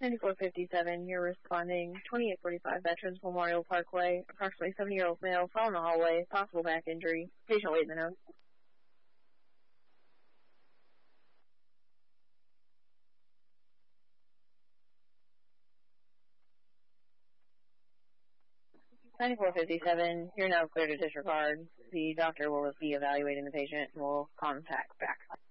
9457, you're responding. 2845 Veterans Memorial Parkway. Approximately 70-year-old male fell in the hallway. Possible back injury. Patient waiting the nose. You're now clear to disregard. The doctor will be evaluating the patient and will contact back.